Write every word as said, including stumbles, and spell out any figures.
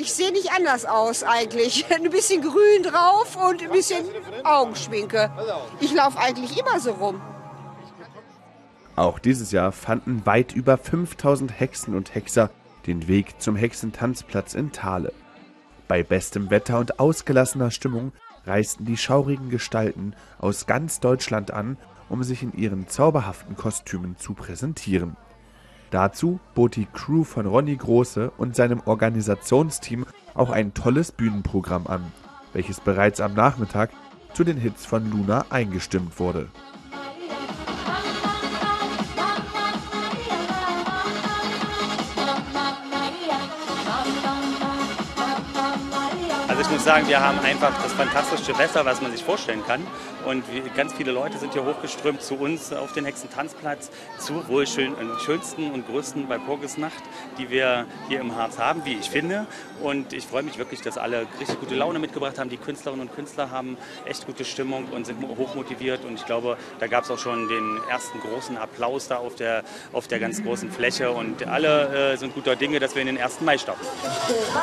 Ich sehe nicht anders aus eigentlich. Ein bisschen grün drauf und ein bisschen Augenschminke. Ich laufe eigentlich immer so rum. Auch dieses Jahr fanden weit über fünftausend Hexen und Hexer den Weg zum Hexentanzplatz in Thale. Bei bestem Wetter und ausgelassener Stimmung reisten die schaurigen Gestalten aus ganz Deutschland an, um sich in ihren zauberhaften Kostümen zu präsentieren. Dazu bot die Crew von Ronny Große und seinem Organisationsteam auch ein tolles Bühnenprogramm an, welches bereits am Nachmittag zu den Hits von Luna eingestimmt wurde. Also ich muss sagen, wir haben einfach das fantastischste Wetter, was man sich vorstellen kann. Und ganz viele Leute sind hier hochgeströmt zu uns auf den Hexentanzplatz, zur wohl schön, schönsten und größten Walpurgisnacht, die wir hier im Harz haben, wie ich finde. Und ich freue mich wirklich, dass alle richtig gute Laune mitgebracht haben. Die Künstlerinnen und Künstler haben echt gute Stimmung und sind hochmotiviert. Und ich glaube, da gab es auch schon den ersten großen Applaus da auf der, auf der ganz großen Fläche. Und alle äh, sind guter Dinge, dass wir in den ersten Mai starten.